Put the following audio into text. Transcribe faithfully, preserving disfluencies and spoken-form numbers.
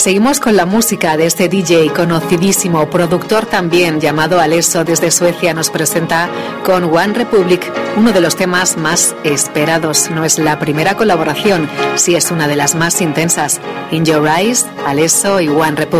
Seguimos con la música de este D J conocidísimo, productor también, llamado Alesso, desde Suecia, nos presenta con One Republic uno de los temas más esperados. No es la primera colaboración, sí es una de las más intensas. In Your Eyes, Alesso y One Republic.